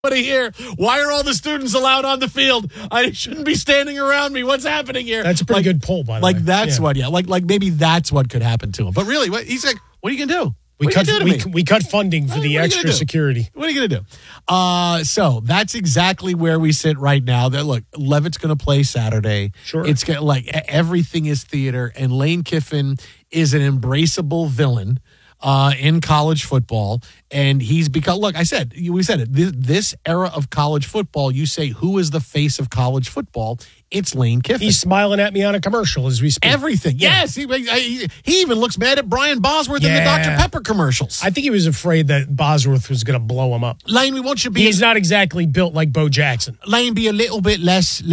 Here. Why are all the students allowed on the field? I shouldn't be standing around me. What's happening here? That's a pretty good poll, by the way. That's what, Like maybe that's what could happen to him. But really, he's like, what are you going to do? We cut funding for the extra security. What are you going to do? So that's exactly where we sit right now. That look, Levitt's going to play Saturday. Sure. It's like everything is theater, and Lane Kiffin is an embraceable villain in college football. And he's become, look, we said it, this era of college football, you say, who is the face of college football? It's Lane Kiffin. He's smiling at me on a commercial as we speak. Everything. Yeah. Yes. He even looks mad at Brian Bosworth in the Dr. Pepper commercials. I think he was afraid that Bosworth was going to blow him up. Lane, we want you to be... He's not exactly built like Bo Jackson. Lane, be a little bit less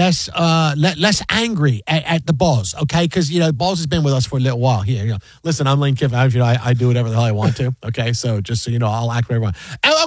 angry at the Boz, okay? Because, Boz has been with us for a little while here. Listen, I'm Lane Kiffin. I do whatever the hell I want to, okay? So just so you know, I'll act for everyone.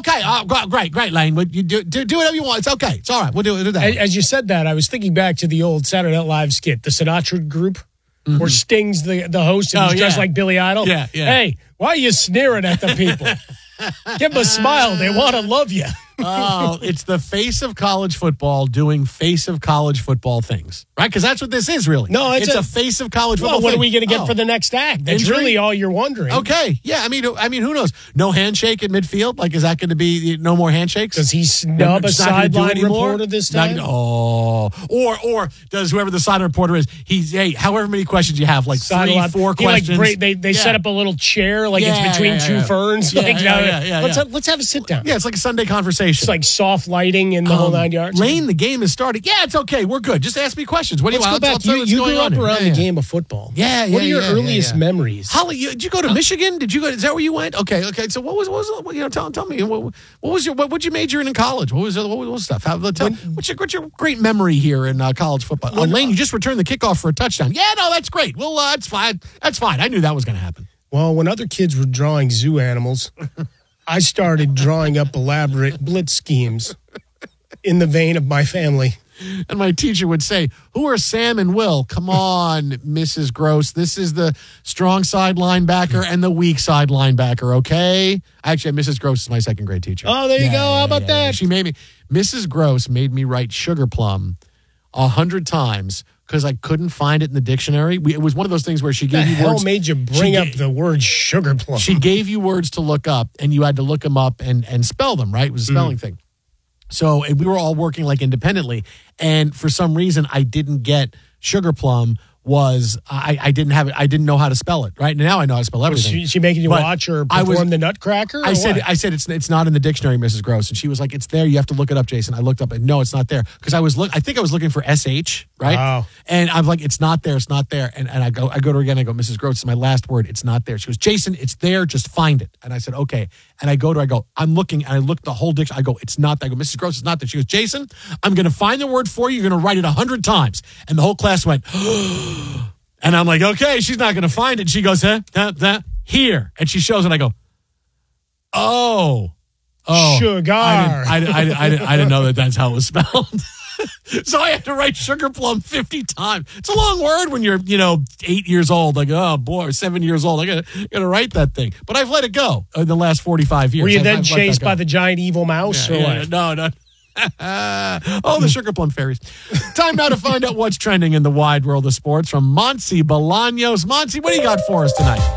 Okay, great, Lane. You do whatever you want. It's okay. It's all right. We'll do that. As you said that, I was thinking back to the old Saturday Night Live skit, the Sinatra Group, where Sting's the host and he's dressed like Billy Idol. Yeah. Hey, why are you sneering at the people? Give them a smile. They want to love you. Oh, it's the face of college football doing face of college football things, right? Because that's what this is, really. No, it's a face of college football. What are we going to get for the next act? That's really all you're wondering. Okay, yeah. I mean, who knows? No handshake at midfield. Like, is that going to be no more handshakes? Does he snub a sideline reporter this time? Or does whoever the sideline reporter is? However many questions you have, like 3-4 questions. They set up a little chair, like it's between two ferns. Let's have a sit down. Yeah, it's like a Sunday conversation. It's like soft lighting in the whole 9 yards. Lane, the game is started. Yeah, it's okay. We're good. Just ask me questions. What do you want? Let's go back. You grew up around the game of football. Yeah. What are your earliest memories? Holly, did you go to Michigan? Did you go? Is that where you went? Okay. So what was tell me what you major in college? What was stuff? What's your great memory here in college football? Lane, you just returned the kickoff for a touchdown. Yeah, no, that's great. Well, that's fine. That's fine. I knew that was going to happen. Well, when other kids were drawing zoo animals, I started drawing up elaborate blitz schemes in the vein of my family. And my teacher would say, who are Sam and Will? Come on, Mrs. Gross. This is the strong side linebacker and the weak side linebacker, okay? Actually, Mrs. Gross is my second grade teacher. Oh, there you go. How about that? She made me, Mrs. Gross made me write sugar plum 100 times because I couldn't find it in the dictionary. It was one of those things where she gave you words. What made you bring up the word sugar plum? She gave you words to look up, and you had to look them up and spell them, right? It was a spelling thing. So we were all working like independently, and for some reason I didn't get sugar plum. I didn't have it. I didn't know how to spell it. Right now I know how to spell everything. Was she making you watch or perform the Nutcracker? I said it's not in the dictionary, Mrs. Gross, and she was like, it's there. You have to look it up, Jason. I looked up and no, it's not there because I think I was looking for SH, right? Wow. And I'm like, it's not there. It's not there. And I go to her again. I go, Mrs. Gross, it's my last word. It's not there. She goes, Jason, it's there. Just find it. And I said, okay. And I go, I'm looking, and I look the whole dictionary. I go, it's not there. I go, Mrs. Gross, it's not there. She goes, Jason, I'm going to find the word for you. You're going to write it 100 times. And the whole class went, and I'm like, okay, she's not going to find it. She goes, here. And she shows it. I go, oh. Sugar. I didn't know that's how it was spelled. So I had to write sugar plum 50 times. It's a long word when you're, 8 years old. Like, oh boy, 7 years old. I gotta write that thing. But I've let it go in the last 45 years. Were you then chased by the giant evil mouse or what? No. The sugar plum fairies. Time now to find out what's trending in the wide world of sports from Monty Bolaños. Monty, what do you got for us tonight?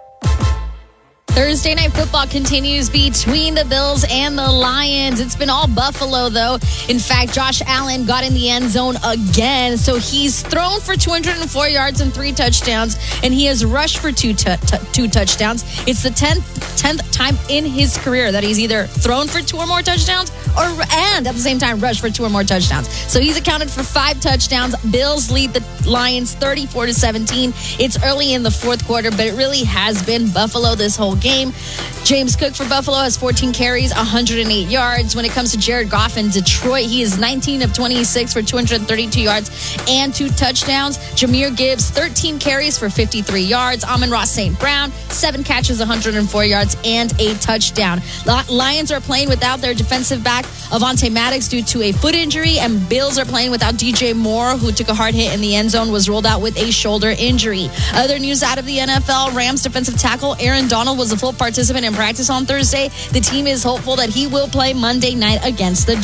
Thursday Night Football continues between the Bills and the Lions. It's been all Buffalo, though. In fact, Josh Allen got in the end zone again. So he's thrown for 204 yards and 3 touchdowns, and he has rushed for two touchdowns. It's the 10th time in his career that he's either thrown for 2 or more touchdowns and at the same time rushed for 2 or more touchdowns. So he's accounted for 5 touchdowns. Bills lead the Lions 34-17. It's early in the fourth quarter, but it really has been Buffalo this whole game. James Cook for Buffalo has 14 carries, 108 yards. When it comes to Jared Goff in Detroit, he is 19 of 26 for 232 yards and 2 touchdowns. Jahmyr Gibbs, 13 carries for 53 yards. Amon-Ra St. Brown, 7 catches, 104 yards and a touchdown. Lions are playing without their defensive back, Avonte Maddox, due to a foot injury, and Bills are playing without DJ Moore, who took a hard hit in the end zone, was ruled out with a shoulder injury. Other news out of the NFL, Rams defensive tackle Aaron Donald was was a full participant in practice on Thursday. The team is hopeful that he will play Monday night against the